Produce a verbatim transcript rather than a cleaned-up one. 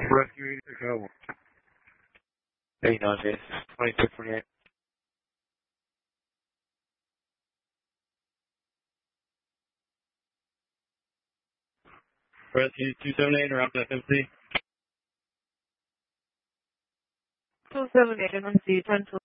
Rescue eighty-six oh one. eighty-nine, yes, twenty-two twenty-eight. Rescue two seventy-eight, around F M C. two seventy-eight, F M C, ten